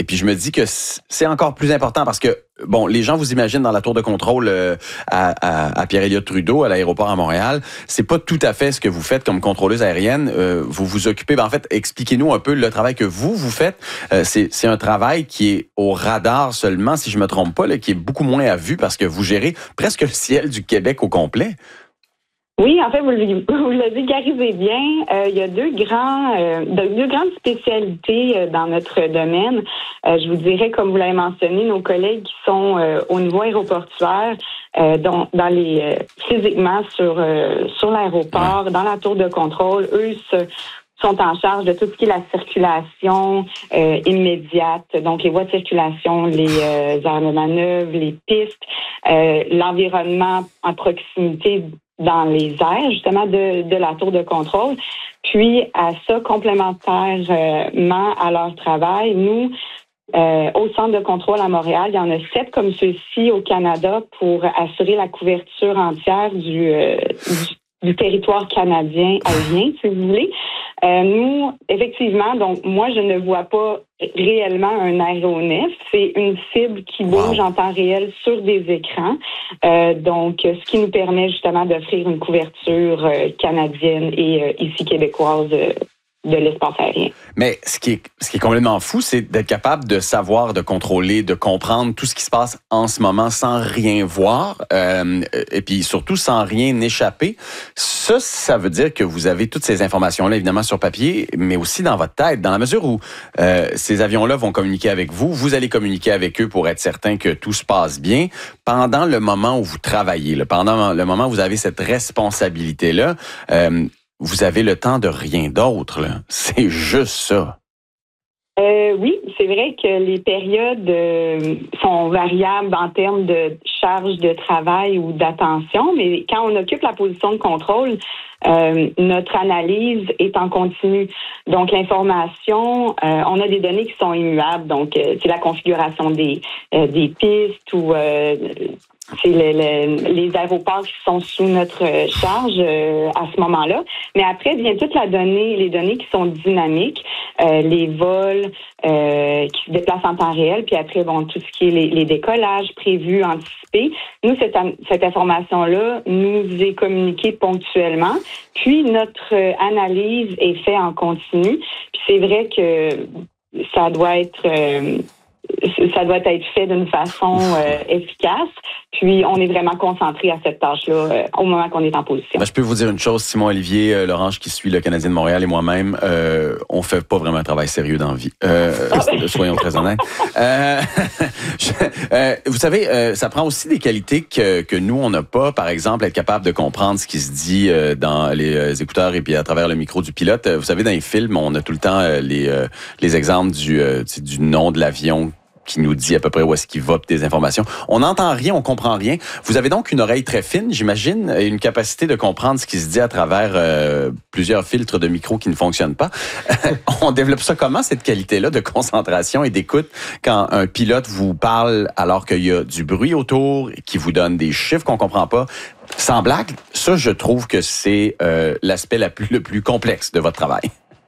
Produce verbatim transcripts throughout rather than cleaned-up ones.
Et puis je me dis que c'est encore plus important parce que, bon, les gens vous imaginent dans la tour de contrôle euh, à, à, à Pierre-Éliott Trudeau, à l'aéroport à Montréal. C'est pas tout à fait ce que vous faites comme contrôleuse aérienne. Euh, vous vous occupez, ben, en fait, expliquez-nous un peu le travail que vous, vous faites. Euh, c'est, c'est un travail qui est au radar seulement, si je me trompe pas, là, qui est beaucoup moins à vue parce que vous gérez presque le ciel du Québec au complet. Oui, en fait, vous, vous le vulgarisez bien. Euh, il y a deux grands, euh, deux grandes spécialités euh, dans notre domaine. Euh, je vous dirais, comme vous l'avez mentionné, nos collègues qui sont euh, au niveau aéroportuaire, euh, dans, dans les euh, physiquement sur euh, sur l'aéroport, dans la tour de contrôle, eux se, sont en charge de tout ce qui est la circulation euh, immédiate, donc les voies de circulation, les euh, aires de manœuvre, les pistes, euh, l'environnement en proximité dans les airs, justement, de, de la tour de contrôle. Puis, à ça, complémentairement à leur travail, nous, euh, au centre de contrôle à Montréal, il y en a sept comme ceux-ci au Canada pour assurer la couverture entière du, euh, du, du territoire canadien aérien, si vous voulez. Euh, nous, effectivement, donc moi, je ne vois pas réellement un aéronef. C'est une cible qui bouge wow. en temps réel sur des écrans. Euh, donc, ce qui nous permet justement d'offrir une couverture euh, canadienne et euh, ici québécoise euh, de l'espace aérien. Mais ce qui est, ce qui est complètement fou, c'est d'être capable de savoir, de contrôler, de comprendre tout ce qui se passe en ce moment sans rien voir euh, et puis surtout sans rien échapper. Ça, ça veut dire que vous avez toutes ces informations-là, évidemment, sur papier, mais aussi dans votre tête, dans la mesure où euh, ces avions-là vont communiquer avec vous, vous allez communiquer avec eux pour être certain que tout se passe bien. Pendant le moment où vous travaillez, là, pendant le moment où vous avez cette responsabilité-là, euh, vous avez le temps de rien d'autre, là. C'est juste ça. Euh, oui, c'est vrai que les périodes euh, sont variables en termes de charge de travail ou d'attention, mais quand on occupe la position de contrôle, euh, notre analyse est en continu. Donc, l'information, euh, on a des données qui sont immuables. Donc, euh, c'est la configuration des, euh, des pistes ou euh, c'est le, le, les aéroports qui sont sous notre charge euh, à ce moment-là. Mais après, vient toute la donnée, les données qui sont dynamiques, euh, les vols euh, qui se déplacent en temps réel, puis après, bon, tout ce qui est les, les décollages prévus, anticipés. Nous, cette, cette information-là nous est communiquée ponctuellement. Puis, notre analyse est faite en continu. Puis, c'est vrai que ça doit être... Euh, ça doit être fait d'une façon euh, efficace. Puis, on est vraiment concentré à cette tâche-là euh, au moment qu'on est en position. Ben, je peux vous dire une chose, Simon Olivier, euh, Lorange qui suit le Canadien de Montréal et moi-même, euh, on fait pas vraiment un travail sérieux dans la vie. Euh, ah ben. Soyons très honnêtes. Euh, je, euh, vous savez, euh, ça prend aussi des qualités que, que nous, on n'a pas. Par exemple, être capable de comprendre ce qui se dit euh, dans les euh, écouteurs et puis à travers le micro du pilote. Vous savez, dans les films, on a tout le temps euh, les, euh, les exemples du, euh, du nom de l'avion qui nous dit à peu près où est-ce qu'il va, des informations. On n'entend rien, on comprend rien. Vous avez donc une oreille très fine, j'imagine, et une capacité de comprendre ce qui se dit à travers euh, plusieurs filtres de micro qui ne fonctionnent pas. On développe ça comment, cette qualité-là de concentration et d'écoute, quand un pilote vous parle alors qu'il y a du bruit autour, qui vous donne des chiffres qu'on comprend pas? Sans blague, ça, je trouve que c'est euh, l'aspect la plus, le plus complexe de votre travail.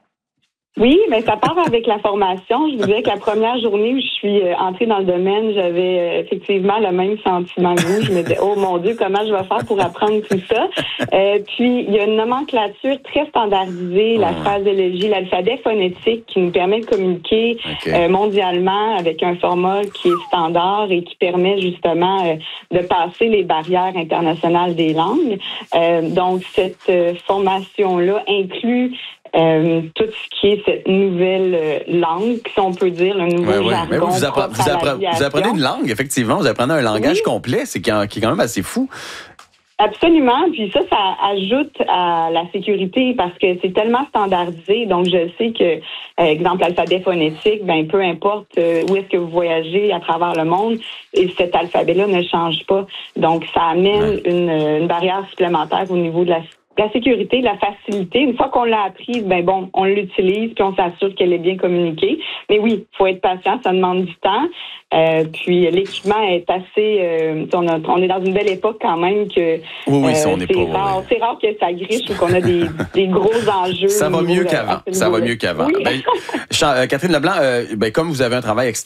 Oui, mais ça part avec la formation. Je vous disais que la première journée où je suis entrée dans le domaine, j'avais effectivement le même sentiment que vous. Je me disais, oh mon Dieu, comment je vais faire pour apprendre tout ça? Euh, puis, il y a une nomenclature très standardisée, la phraséologie, l'alphabet phonétique qui nous permet de communiquer okay. euh, mondialement avec un format qui est standard et qui permet justement euh, de passer les barrières internationales des langues. Euh, donc, cette euh, formation-là inclut Euh, tout ce qui est cette nouvelle euh, langue, si on peut dire, le nouveau ouais, ouais. jargon. Mais vous, vous, appre- vous, appre- vous apprenez une langue, effectivement. Vous apprenez un langage oui. complet, c'est qui, qui est quand même assez fou. Absolument. Puis ça, ça ajoute à la sécurité parce que c'est tellement standardisé. Donc, je sais que, euh, exemple, l'alphabet phonétique, ben peu importe euh, où est-ce que vous voyagez à travers le monde, et cet alphabet-là ne change pas. Donc, ça amène ouais. une, une barrière supplémentaire au niveau de la La sécurité, la facilité. Une fois qu'on l'a apprise, ben bon, on l'utilise puis on s'assure qu'elle est bien communiquée. Mais oui, il faut être patient, ça demande du temps. Euh, puis l'équipement est assez... Euh, on, a, on est dans une belle époque quand même que oui, oui, euh, on est c'est, pas, rare, oui. c'est rare que ça griche ou qu'on a des, des gros enjeux. Ça va mieux qu'avant. Ça va mieux qu'avant. Oui. Ben, Catherine Leblanc, euh, ben, comme vous avez un travail extrêmement